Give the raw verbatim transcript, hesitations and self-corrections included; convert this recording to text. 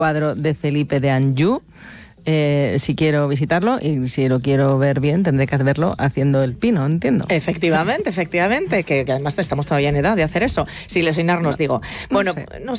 cuadro de Felipe de Anjou. Eh, si quiero visitarlo y si lo quiero ver bien, tendré que verlo haciendo el pino, entiendo. Efectivamente, efectivamente, que, que además estamos todavía en edad de hacer eso. Si les nos digo. Bueno, no sé. no sé.